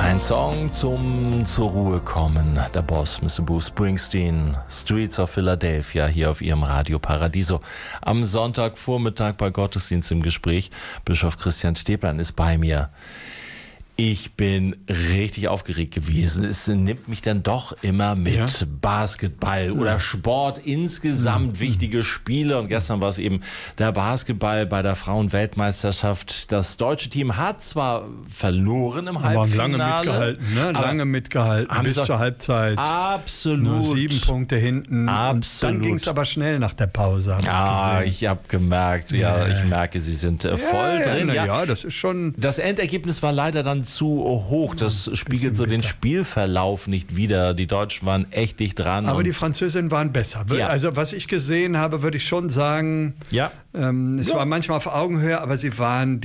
Ein Song zum zur Ruhe kommen. Der Boss, Mr. Bruce Springsteen, Streets of Philadelphia, hier auf Ihrem Radio Paradiso. Am Sonntagvormittag bei Gottesdienst im Gespräch. Bischof Christian Steplein ist bei mir. Ich bin richtig aufgeregt gewesen. Es nimmt mich dann doch immer mit Basketball oder Sport insgesamt, wichtige Spiele. Und gestern war es eben der Basketball bei der Frauenweltmeisterschaft. Das deutsche Team hat zwar verloren im Halbfinale. Lange mitgehalten, bis zur Halbzeit. Absolut. Nur 7 Punkte hinten. Absolut. Und dann ging es aber schnell nach der Pause. Ich habe gemerkt, ich merke, Sie sind voll drin. Ja, das ist schon... Das Endergebnis war leider dann zu hoch. Das spiegelt so den Spielverlauf nicht wider. Die Deutschen waren echt dicht dran. Aber die Französinnen waren besser. Ja. Also was ich gesehen habe, würde ich schon sagen, es war manchmal auf Augenhöhe, aber sie waren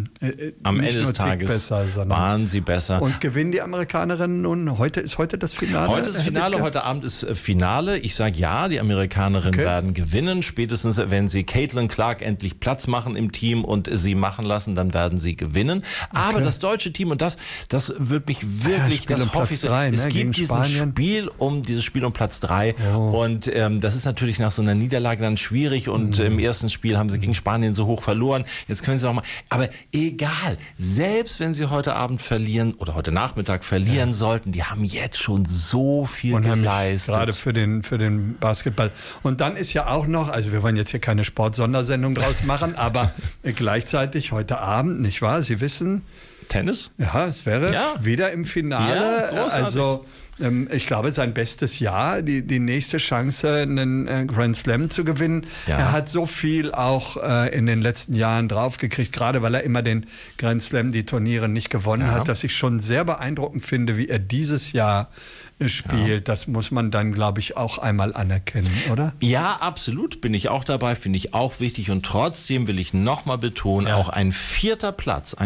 am Ende des Tages besser, waren sie besser. Und gewinnen die Amerikanerinnen nun? Heute ist das Finale? Heute ist das Finale, heute Abend ist Finale. Ich sage ja, die Amerikanerinnen werden gewinnen. Spätestens, wenn sie Caitlin Clark endlich Platz machen im Team und sie machen lassen, dann werden sie gewinnen. Aber das deutsche Team, und das wird mich wirklich, das hoffe ich, es gibt dieses Spiel um Platz 3 und das ist natürlich nach so einer Niederlage dann schwierig und im ersten Spiel haben sie gegen Spanien so hoch verloren. Jetzt können sie noch mal, aber egal, selbst wenn sie heute Abend verlieren oder heute Nachmittag verlieren sollten, die haben jetzt schon so viel geleistet. Gerade für den Basketball. Und dann ist ja auch noch, also wir wollen jetzt hier keine Sportsondersendung draus machen, aber gleichzeitig heute Abend, nicht wahr? Sie wissen, Tennis? Ja, es wäre wieder im Finale. Ja, also ich glaube, sein bestes Jahr, die nächste Chance, einen Grand Slam zu gewinnen. Ja. Er hat so viel auch in den letzten Jahren draufgekriegt, gerade weil er immer den Grand Slam, die Turniere nicht gewonnen hat, dass ich schon sehr beeindruckend finde, wie er dieses Jahr spielt. Ja. Das muss man dann, glaube ich, auch einmal anerkennen, oder? Ja, absolut. Bin ich auch dabei, finde ich auch wichtig. Und trotzdem will ich nochmal betonen, auch ein vierter Platz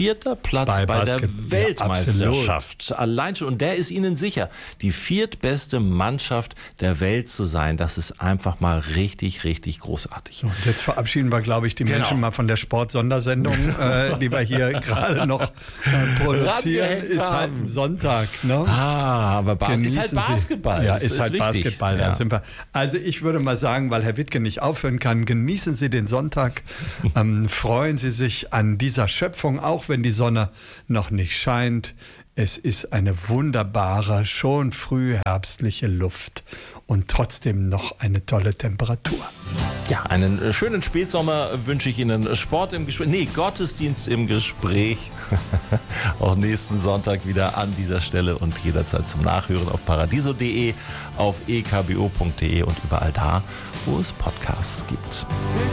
bei der Weltmeisterschaft. Allein schon, und der ist Ihnen sicher, die viertbeste Mannschaft der Welt zu sein. Das ist einfach mal richtig, richtig großartig. So, und jetzt verabschieden wir, glaube ich, die Menschen mal von der Sportsondersendung, die wir hier gerade noch produzieren. Ist halt ein Sonntag, ne? Aber ist halt Basketball. Ja, ist halt Basketball. Ja. Also ich würde mal sagen, weil Herr Wittke nicht aufhören kann, genießen Sie den Sonntag, freuen Sie sich an dieser Schöpfung, auch wenn die Sonne noch nicht scheint. Es ist eine wunderbare, schon frühherbstliche Luft und trotzdem noch eine tolle Temperatur. Ja, einen schönen Spätsommer wünsche ich Ihnen. Sport im Gespräch, Gottesdienst im Gespräch. Auch nächsten Sonntag wieder an dieser Stelle und jederzeit zum Nachhören auf paradiso.de, auf ekbo.de und überall da, wo es Podcasts gibt.